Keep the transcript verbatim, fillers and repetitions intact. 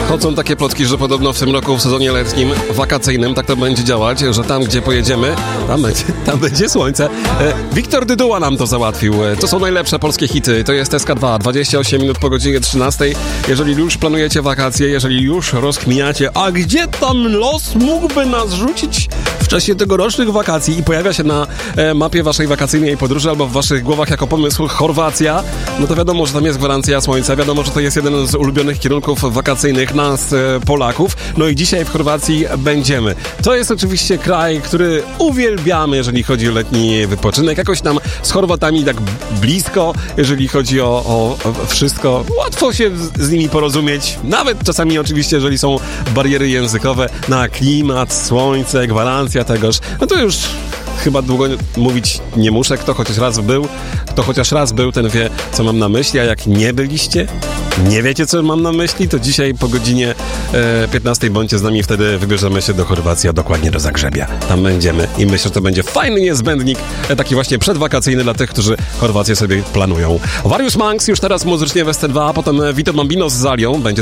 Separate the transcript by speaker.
Speaker 1: Chodzą takie plotki, że podobno w tym roku w sezonie letnim, wakacyjnym, tak to będzie działać, że tam, gdzie pojedziemy, tam będzie, tam będzie słońce. E, Wiktor Dyduła nam to załatwił. E, to są najlepsze polskie hity. To jest S K dwa, dwadzieścia osiem minut po godzinie trzynastej. Jeżeli już planujecie wakacje, jeżeli już rozkminiacie, a gdzie tam los mógłby nas rzucić w czasie tegorocznych wakacji i pojawia się na e, mapie waszej wakacyjnej podróży albo w waszych głowach jako pomysł Chorwacja, no to wiadomo, że tam jest gwarancja słońca, wiadomo, że to jest jeden z ulubionych kierunków wakacyjnych nas, e, Polaków. No i dzisiaj w Chorwacji będziemy. To jest oczywiście kraj, który uwielbiamy, jeżeli chodzi o letni wypoczynek. Jakoś nam z Chorwatami tak blisko, jeżeli chodzi o, o, o wszystko. Łatwo się z, z nimi porozumieć. Nawet czasami oczywiście, jeżeli są bariery językowe, na klimat, słońce, gwarancja tegoż. No to już chyba długo mówić nie muszę. Kto chociaż raz był, kto chociaż raz był, ten wie, co mam na myśli, a jak nie byliście, nie wiecie, co mam na myśli, to dzisiaj po godzinie e, piętnastej bądźcie z nami, wtedy wybierzemy się do Chorwacji, a dokładnie do Zagrzebia. Tam będziemy i myślę, że to będzie fajny niezbędnik, e, taki właśnie przedwakacyjny dla tych, którzy Chorwację sobie planują. Wariusz Manx już teraz muzycznie w S C dwa, a potem Vito Bambino z Zalią będzie